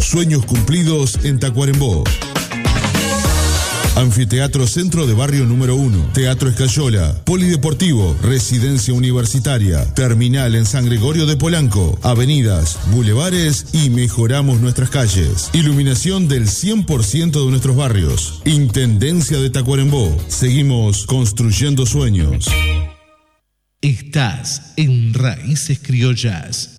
Sueños cumplidos en Tacuarembó. Anfiteatro Centro de Barrio número 1, Teatro Escayola, Polideportivo, Residencia Universitaria, Terminal en San Gregorio de Polanco, avenidas, bulevares y mejoramos nuestras calles. Iluminación del 100% de nuestros barrios. Intendencia de Tacuarembó. Seguimos construyendo sueños. Estás en Raíces Criollas.